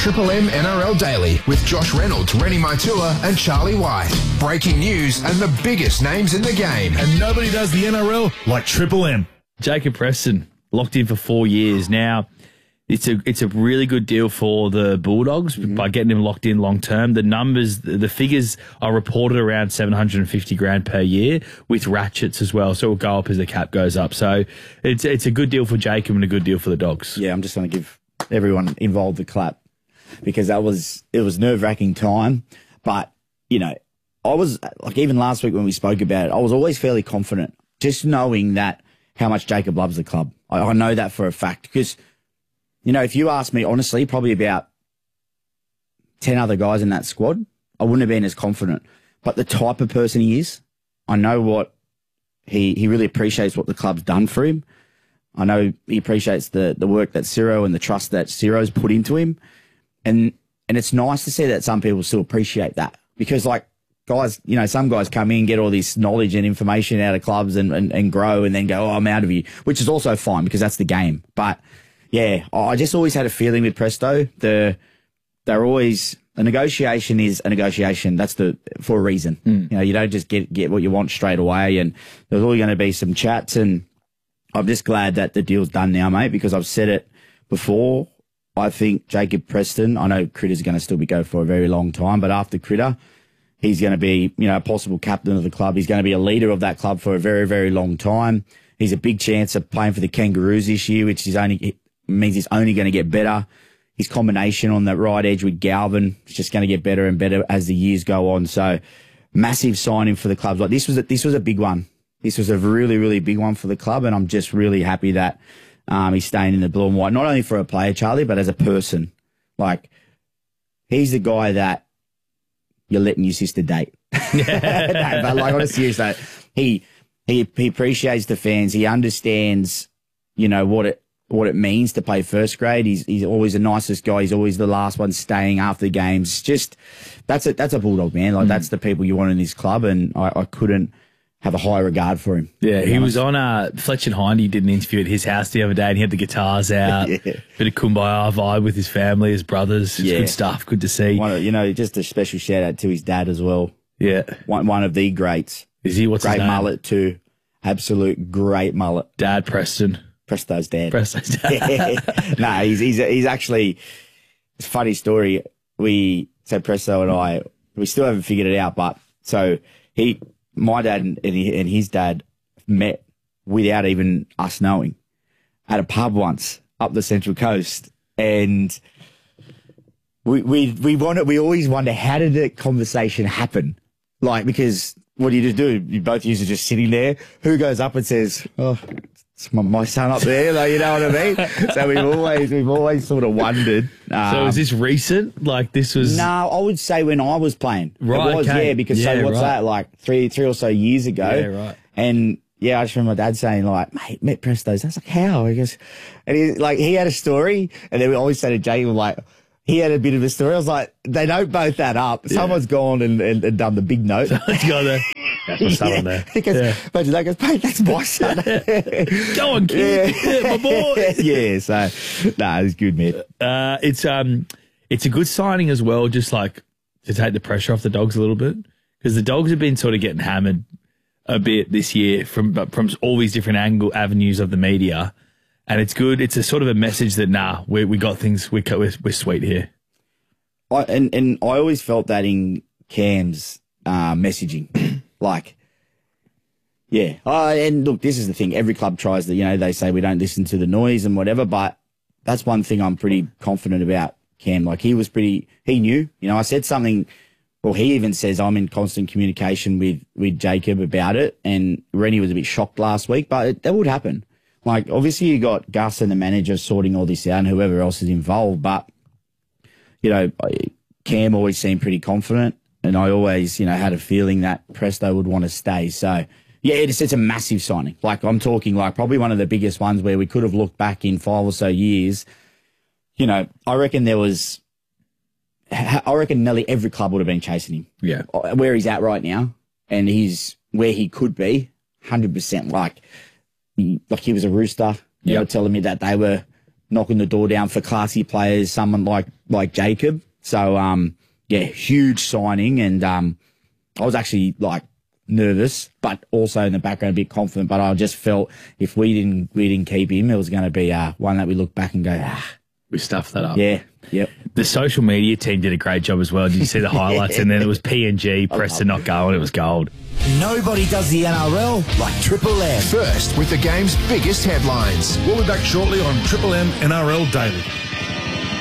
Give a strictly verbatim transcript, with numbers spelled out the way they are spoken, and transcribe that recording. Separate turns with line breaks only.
Triple M N R L Daily with Josh Reynolds, Rennie Maitua and Charlie White. Breaking news and the biggest names in the game.
And nobody does the N R L like Triple M.
Jacob Preston, locked in for four years. Now, it's a it's a really good deal for the Bulldogs mm-hmm. by getting him locked in long term. The numbers, the, the figures are reported around seven hundred fifty grand per year with ratchets as well. So it will go up as the cap goes up. So it's it's a good deal for Jacob and a good deal for the Dogs.
Yeah, I'm just going to give everyone involved a clap because that was it was nerve wracking time. But you know, I was like even last week when we spoke about it, I was always fairly confident, just knowing that how much Jacob loves the club. I, I know that for a fact because. You know, if you ask me, honestly, probably about ten other guys in that squad, I wouldn't have been as confident. But the type of person he is, I know what he he really appreciates what the club's done for him. I know he appreciates the the work that Ciro and the trust that Ciro's put into him. And and it's nice to see that some people still appreciate that. Because, like, guys, you know, some guys come in, get all this knowledge and information out of clubs and, and, and grow and then go, oh, I'm out of you, which is also fine because that's the game. But yeah, I just always had a feeling with Presto. The they're always a negotiation is a negotiation. That's the for a reason. Mm. You know, you don't just get get what you want straight away. And there's always going to be some chats. And I'm just glad that the deal's done now, mate, because I've said it before. I think Jacob Preston. I know Critter's going to still be go for a very long time, but after Critter, he's going to be you know a possible captain of the club. He's going to be a leader of that club for a very very long time. He's a big chance of playing for the Kangaroos this year, which is only. means he's only going to get better. His combination on that right edge with Galvin is just going to get better and better as the years go on. So massive signing for the clubs. Like this was a, this was a big one. This was a really, really big one for the club. And I'm just really happy that um, he's staying in the blue and white, not only for a player, Charlie, but as a person. Like he's the guy that you're letting your sister date. No, but like on a serious note, he, he, he appreciates the fans. He understands, you know, what it, what it means to play first grade. He's he's always the nicest guy. He's always the last one staying after the games. Just that's a that's a Bulldog, man. Like mm. that's the people you want in this club, and I, I couldn't have a high regard for him. Yeah,
he honest. was on uh Fletcher and Hindy did an interview at his house the other day, and he had the guitars out. Yeah. Bit of kumbaya vibe with his family, his brothers. It's yeah. good stuff. Good to see.
One of, you know, just a special shout out to his dad as well.
Yeah,
one one of the greats.
Is he? What's
great
his name?
mullet too? Absolute great mullet.
Dad Preston.
Presto's dad.
Presto's dad.
no, nah, he's, he's, he's actually, it's a funny story. We, so Presto and I, we still haven't figured it out, but so he, my dad and, he, and his dad met without even us knowing at a pub once up the Central Coast. And we, we, we wanted, we always wonder how did the conversation happen? Like, because what do you just do? You both used to just sitting there. Who goes up and says, oh, it's my, my son up there, like, you know what I mean? So we've always, we've always sort of wondered. Um,
so is this recent? Like this was?
No, I would say when I was playing.
Right.
It was,
okay.
yeah, because
yeah,
so what's
right.
that, like three, three or so years ago.
Yeah, right.
And yeah, I just remember my dad saying like, mate, met Presto's. I was like, how? He goes, and he, like, he had a story, and then we always say to Jay, like, he had a bit of a story. I was like, they don't both that up. Yeah. Someone's gone and, and, and done the big note.
Someone's gone there. That's my son
yeah.
on there.
Because,
yeah.
Imagine that goes, mate, that's my son.
Go on, kid. Yeah. Yeah, my boy.
Yeah, so, no, nah, it's good, man.
Uh, it's, um, it's a good signing as well, just like to take the pressure off the Dogs a little bit. Because the Dogs have been sort of getting hammered a bit this year from from all these different angle avenues of the media. And it's good. It's a sort of a message that, nah, we we got things, we're, we're, we're sweet here.
I, and, and I always felt that in Cam's uh, messaging. Like, yeah. Uh, and look, this is the thing. Every club tries to, you know, they say we don't listen to the noise and whatever, but that's one thing I'm pretty confident about Cam. Like, he was pretty, he knew. You know, I said something, well, he even says I'm in constant communication with, with Jacob about it, and Rennie was a bit shocked last week, but it, that would happen. Like, obviously you got Gus and the manager sorting all this out and whoever else is involved, but, you know, Cam always seemed pretty confident, and I always, you know, had a feeling that Presto would want to stay. So, yeah, it's, it's a massive signing. Like, I'm talking like probably one of the biggest ones where we could have looked back in five or so years. You know, I reckon there was, I reckon nearly every club would have been chasing him.
Yeah.
Where he's at right now, and he's where he could be, one hundred percent. Like, like he was a Rooster. You
yep.
were telling me that they were knocking the door down for classy players, someone like like Jacob. So um, yeah, huge signing, and um, I was actually like nervous, but also in the background a bit confident. But I just felt if we didn't we didn't keep him, it was going to be uh, one that we look back and go, ah,
We stuffed that up.
yeah, yep.
The social media team did a great job as well. Did you see the highlights? And then it was P N G, Preston not going. It was gold.
Nobody does the N R L like Triple M.
First with the game's biggest headlines.
We'll be back shortly on Triple M N R L Daily.